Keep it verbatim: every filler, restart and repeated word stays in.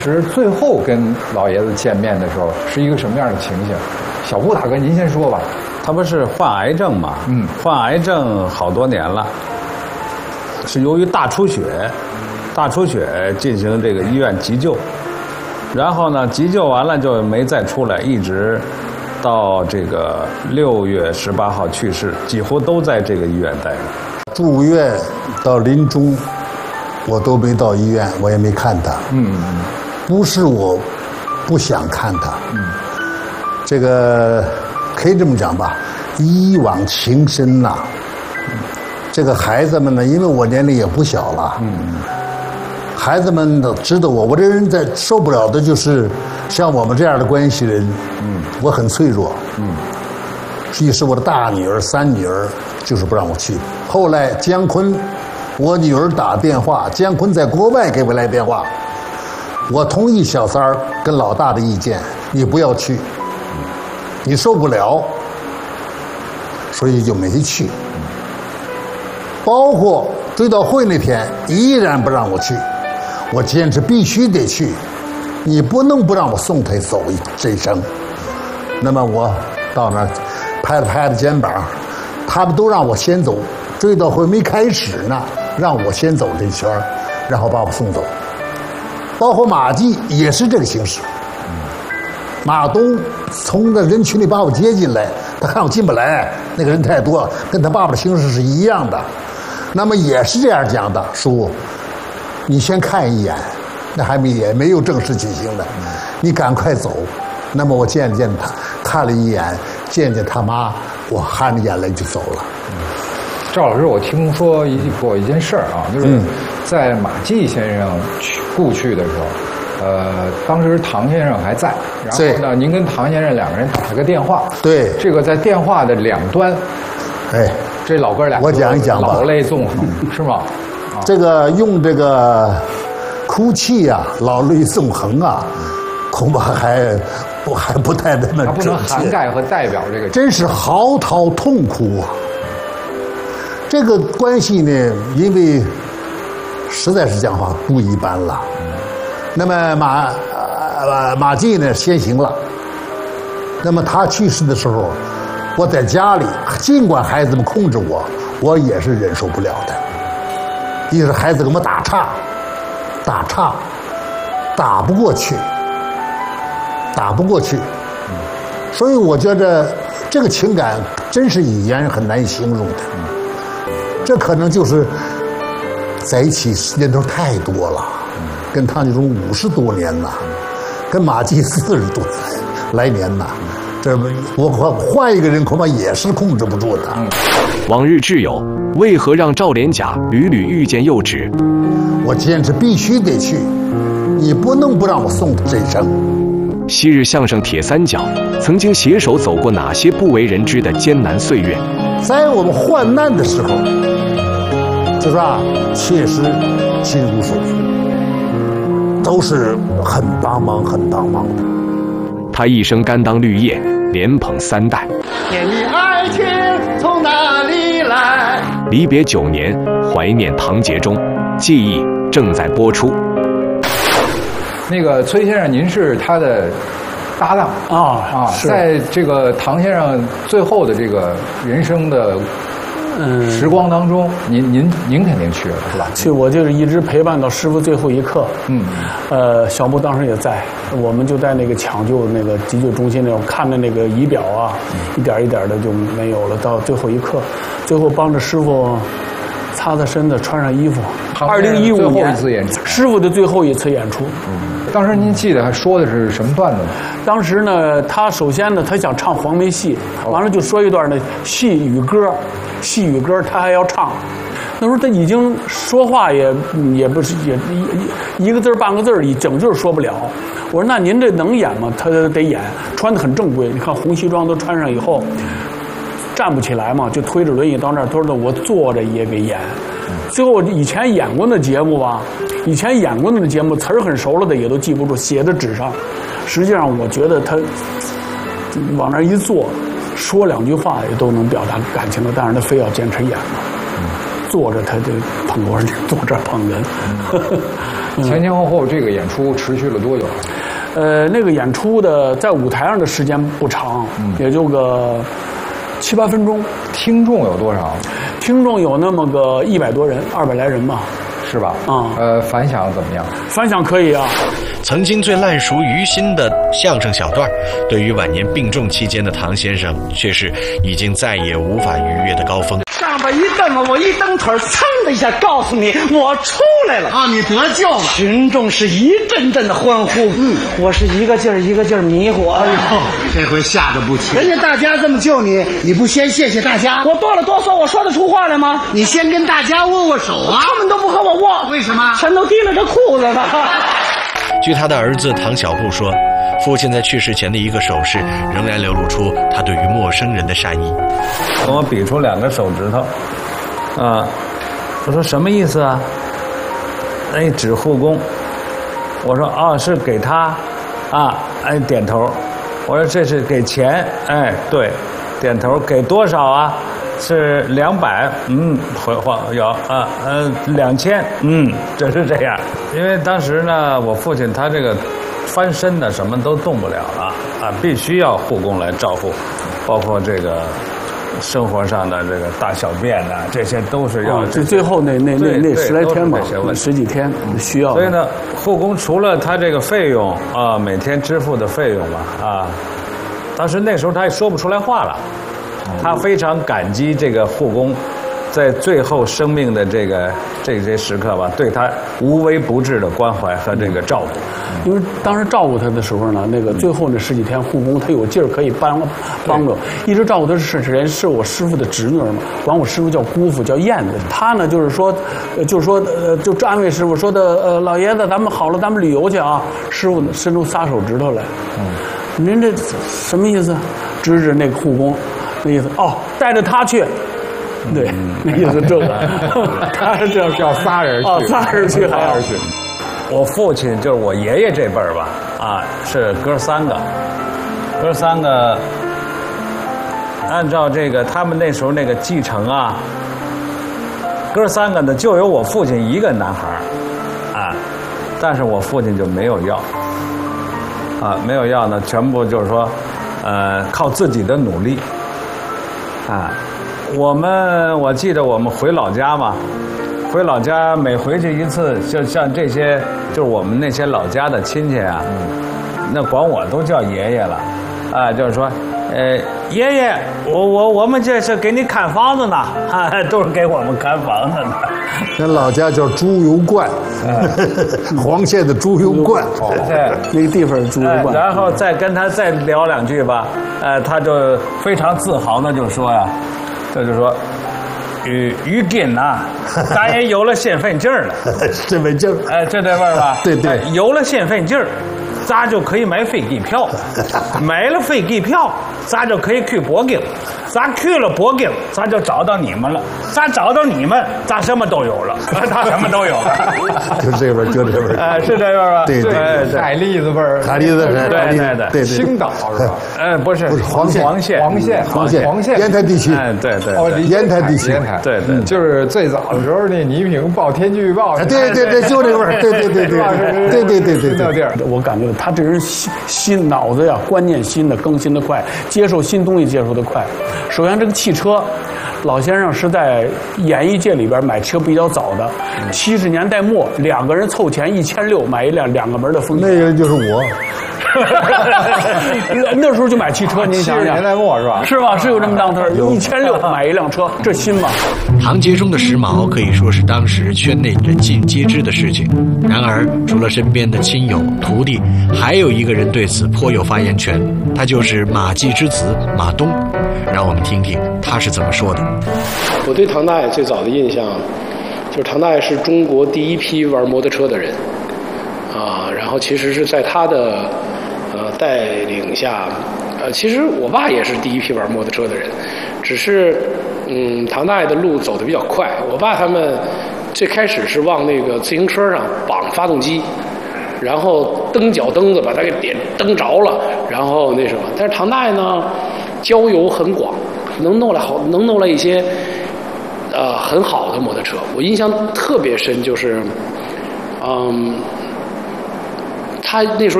是最后跟老爷子见面的时候是一个什么样的情形？小布大哥，您先说吧。 他不是患癌症嘛？ 嗯， 患癌症好多年了，是由于大出血，大出血进行这个医院急救，然后呢，急救完了就没再出来，一直到这个六月十八号去世，几乎都在这个医院待着。 住院到临终，我都没到医院，我也没看他。 嗯嗯。 不是我不想看他， 嗯， 这个可以这么讲吧，一往情深呐、啊。这个孩子们呢，因为我年龄也不小了，嗯，孩子们都知道我，我这人在受不了的就是像我们这样的关系人，嗯，我很脆弱，嗯，所以是我的大女儿、三女儿就是不让我去。后来姜昆，我女儿打电话，姜昆在国外给我来电话。我同意小三儿跟老大的意见，你不要去，你受不了，所以就没去。包括追悼会那天，依然不让我去，我坚持必须得去，你不能不让我送他走这一生。那么我到那儿拍了拍他肩膀，他们都让我先走，追悼会没开始呢，让我先走这一圈，然后把我送走。包括马季也是这个形式，马东从那人群里把我接进来，他看我进不来，那个人太多，跟他爸爸的形式是一样的。那么也是这样讲的，叔，你先看一眼，那还没也没有正式举行的，你赶快走。那么我见了见他，看了一眼，见见他妈，我含着眼泪就走了。 赵老师，我听说一过一件事儿啊，就是在马季先生去故去的时候，呃，当时唐先生还在，然后呢，您跟唐先生两个人打了个电话， 对， 这个在电话的两端， 哎， 这老哥俩我讲一讲吧， 老泪纵横是吗？ 啊、这个用这个哭泣啊，老泪纵横啊，恐怕还不还不太那么准确，它不能涵盖和代表这个， 真是嚎啕痛哭啊。这个关系呢，因为实在是讲话不一般了。那么马呃马季呢先行了。那么他去世的时候，我在家里，尽管孩子们控制我，我也是忍受不了的。一是孩子给我们打岔，打岔，打不过去，打不过去。所以我觉得这个情感真是语言很难以形容的。这可能就是在一起时间都太多了，跟唐杰忠五十多年呐，跟马季四十多来年呐，这我换一个人恐怕也是控制不住的。 往日挚友，为何让赵连甲屡屡遇见幼稚？ 我坚持必须得去，你不能不让我送这一生。 昔日相声铁三角曾经携手走过哪些不为人知的艰难岁月？ 在我们患难的时候，就说啊，确实亲如手，都是很帮忙、很帮忙的。 他一生甘当绿叶，连捧三代。 念你爱情从哪里来？ 离别九年，怀念唐杰忠，记忆正在播出。 那个崔先生，您是他的搭档啊啊，在这个唐先生最后的这个人生的嗯时光当中，您您您肯定去了是吧？ 去，我就是一直陪伴到师傅最后一刻。嗯，呃，小布当时也在，我们就在那个抢救那个急救中心那，我看着那个仪表啊，一点一点的就没有了，到最后一刻，最后帮着师傅擦擦身子，穿上衣服。二零一五年，师傅的最后一次演出。 嗯，当时您记得还说的是什么段子吗？ 当时呢，他首先呢，他想唱黄梅戏，完了就说一段呢戏语歌，戏语歌他还要唱。那时候他已经说话也也不是也一一个字半个字一整句说不了。我说那您这能演吗？他得演，穿得很正规。你看红西装都穿上以后，站不起来嘛，就推着轮椅到那儿，他说我坐着也给演。最后以前演过的节目吧，以前演过的节目词儿很熟了的也都记不住，写在纸上。实际上我觉得他往那儿一坐，说两句话也都能表达感情了，但是他非要坚持演嘛。坐着他就捧我，坐这儿捧人。 前前后后这个演出持续了多久？ 呃，那个演出的在舞台上的时间不长，嗯、也就个七八分钟。 听众有多少？ 听众有那么个一百多人，二百来人吧。 是吧？ 啊、嗯， 呃，反响怎么样？ 反响可以啊。 曾经最烂熟于心的相声小段，对于晚年病重期间的唐先生，却是已经再也无法逾越的高峰。 上边一蹬啊，我一蹬腿，噌的一下，告诉你我出来了啊！你得救了！ 群众是一阵阵的欢呼，嗯，我是一个劲儿一个劲儿迷糊。哎呦， 这回吓得不轻。 人家大家这么救你，你不先谢谢大家？我哆了哆嗦，我说得出话来吗？ 你先跟大家握握手啊！ 他们都不和我握， 为什么？ 全都提了着裤子呢。 据他的儿子唐小布说，父亲在去世前的一个手势，仍然流露出他对于陌生人的善意。 跟我比出两个手指头，啊，我说什么意思啊？哎，指护工。我说哦，是给他，啊，哎，点头。我说这是给钱，哎，对，点头。给多少啊？是两百，嗯，回话有啊，呃，两千，嗯，就是这样。因为当时呢，我父亲他这个翻身呢，什么都动不了了啊，必须要护工来照顾，包括这个生活上的这个大小便呐、啊，这些都是要。 这、哦、最后那那那那十来天吧，十几天需要。 所以呢，护工除了他这个费用啊，每天支付的费用吧啊，当时那时候他也说不出来话了。他非常感激这个护工，在最后生命的这个这些时刻吧，对他无微不至的关怀和这个照顾。 因为当时照顾他的时候呢，那个最后那十几天，护工他有劲儿可以帮帮着，一直照顾他是人是我师傅的侄女嘛，管我师傅叫姑父，叫燕子。他呢就是说，就是说呃，就安慰师傅说的呃，老爷子咱们好了，咱们旅游去啊。师傅呢伸出仨手指头来，嗯，您这什么意思？指指那个护工。那意思哦，带着他去，对，嗯、那意思这个，他是这样叫仨人去， 哦，仨人去， 仨人去。 我父亲就是我爷爷这辈儿吧，啊，是哥三个，哥三个，按照这个他们那时候那个继承啊，哥三个呢就有我父亲一个男孩儿，啊，但是我父亲就没有要，啊，没有要呢，全部就是说，呃，靠自己的努力。啊，我们我记得我们回老家嘛，回老家每回去一次，就像这些，就是我们那些老家的亲戚啊，嗯、那管我都叫爷爷了，啊，就是说，呃，爷爷，我我我们这是给你看房子呢，啊，都是给我们看房子呢。 那老家叫猪油罐，嗯、黄县的猪油罐， 哦、对， 那个地方猪油罐。 然后再跟他再聊两句吧，呃，他就非常自豪的就说呀，这就说，于于今呐，咱也有了身份证了， 身份证， 哎，这这味儿吧？ 对对， 有了身份证，咱就可以买飞机票，买了飞机票，咱就可以去北京。咱去了北京，咱就找到你们了。咱找到你们，咱什么都有了，咱什么都有了。 就这味儿，就这味儿。 哎，是这味儿吧？ 对对， 海蛎子味儿， 海蛎子， 对对对对， 青岛是吧？ 呃，不是， 不是黄县， 黄县， 黄县， 黄县， 黄县， 烟台地区。 哎，对对， 哦， 烟台地区， 烟台， 对对， 就是最早的时候，那倪萍报天气预报， 对对对，就这味儿，对对对对，对对对对那地儿， 我感觉他这人心心脑子呀，观念新的更新的快，接受新东西接受的快。首先，这个汽车。老先生是在演艺界里边买车比较早的，七十年代末，两个人凑钱一千六买一辆两个门的丰田。 那个人就是我。 那时候就买汽车，您想想， 年代末是吧？ 是吧？是有这么当头，一千六买一辆车，这新吗？ 唐杰忠的时髦可以说是当时圈内人尽皆知的事情。然而，除了身边的亲友、徒弟，还有一个人对此颇有发言权，他就是马季之子马东。让我们听听他是怎么说的。 我对唐大爷最早的印象，就是唐大爷是中国第一批玩摩托车的人，啊，然后其实是在他的呃带领下，呃，其实我爸也是第一批玩摩托车的人，只是嗯，唐大爷的路走得比较快，我爸他们最开始是往那个自行车上绑发动机，然后蹬脚蹬子把它给点蹬着了，然后那什么，但是唐大爷呢，交友很广，能弄来好，能弄来一些呃很好的摩托车。我印象特别深，就是嗯，他那时候。